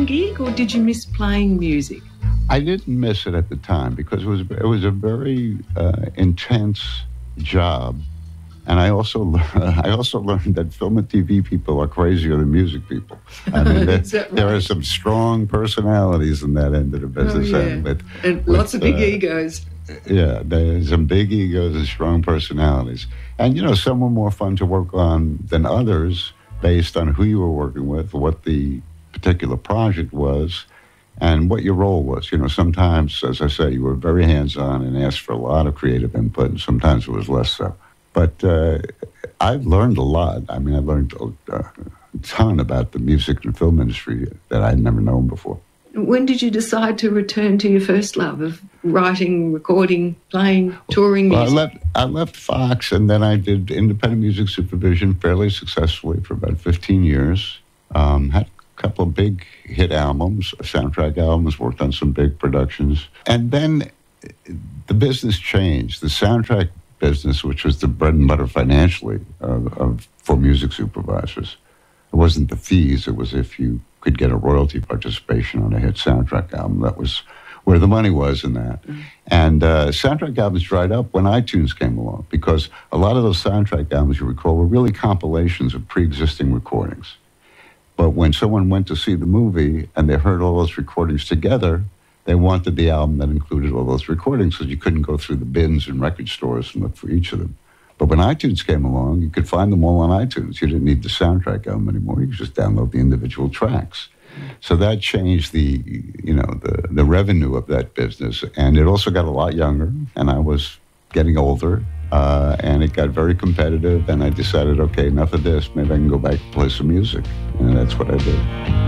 one gig, or did you miss playing music? I didn't miss it at the time because it was a very intense job, and I also learned that film and TV people are crazier than music people. I mean, there are some strong personalities in that end of the business, and lots of big egos. Yeah, there's some big egos and strong personalities, and some were more fun to work on than others based on who you were working with, what the particular project was, and what your role was. Sometimes, as I say, you were very hands-on and asked for a lot of creative input, and sometimes it was less so. But I've learned a lot. I mean, I learned a ton about the music and film industry that I'd never known before. When did you decide to return to your first love of writing, recording, playing, touring music? Well, I left Fox, and then I did independent music supervision fairly successfully for about 15 years. Had a couple of big hit albums, soundtrack albums, worked on some big productions. And then the business changed. The soundtrack business, which was the bread and butter financially for music supervisors. It wasn't the fees. It was if you could get a royalty participation on a hit soundtrack album. That was where the money was in that. Mm-hmm. And soundtrack albums dried up when iTunes came along, because a lot of those soundtrack albums, you recall, were really compilations of pre-existing recordings. But when someone went to see the movie and they heard all those recordings together, they wanted the album that included all those recordings, because you couldn't go through the bins in record stores and look for each of them. But when iTunes came along, you could find them all on iTunes. You didn't need the soundtrack album anymore. You could just download the individual tracks. So that changed the revenue of that business. And it also got a lot younger, and I was getting older, and it got very competitive, and I decided, okay, enough of this. Maybe I can go back and play some music. And that's what I did.